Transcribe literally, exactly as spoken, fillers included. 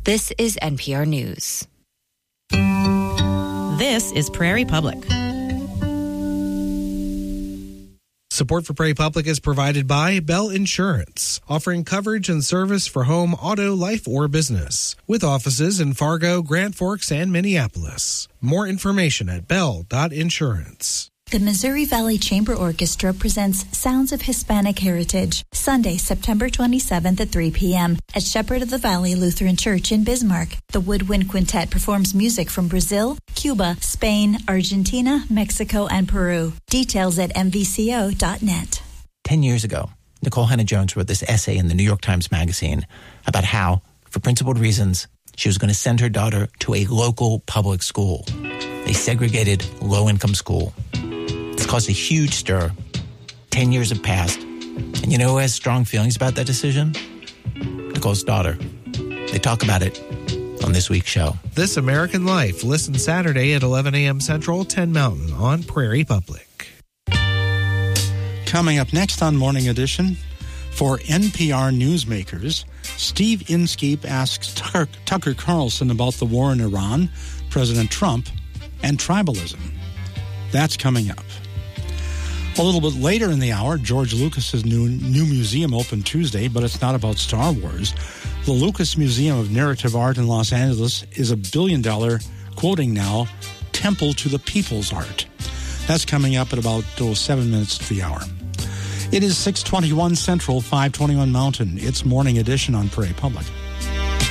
This is N P R News. This is Prairie Public. Support for Prairie Public is provided by Bell Insurance, offering coverage and service for home, auto, life, or business, with offices in Fargo, Grand Forks, and Minneapolis. More information at bell dot insurance. The Missouri Valley Chamber Orchestra presents Sounds of Hispanic Heritage, Sunday, September twenty-seventh at three p.m. at Shepherd of the Valley Lutheran Church in Bismarck. The Woodwind Quintet performs music from Brazil, Cuba, Spain, Argentina, Mexico, and Peru. Details at m v c o dot net. Ten years ago, Nicole Hannah-Jones wrote this essay in the New York Times Magazine about how, for principled reasons, she was going to send her daughter to a local public school, a segregated low-income school. It's caused a huge stir. Ten years have passed. And you know who has strong feelings about that decision? Nicole's daughter. They talk about it on this week's show. This American Life. Listen Saturday at eleven a.m. Central, ten Mountain on Prairie Public. Coming up next on Morning Edition, for N P R newsmakers, Steve Inskeep asks Tucker, Tucker Carlson about the war in Iran, President Trump, and tribalism. That's coming up. A little bit later in the hour, George Lucas's new new museum opened Tuesday, but it's not about Star Wars. The Lucas Museum of Narrative Art in Los Angeles is a billion-dollar, quoting now, temple to the people's art. That's coming up at about oh, seven minutes to the hour. It is six twenty-one Central, five twenty-one Mountain. It's Morning Edition on Prairie Public.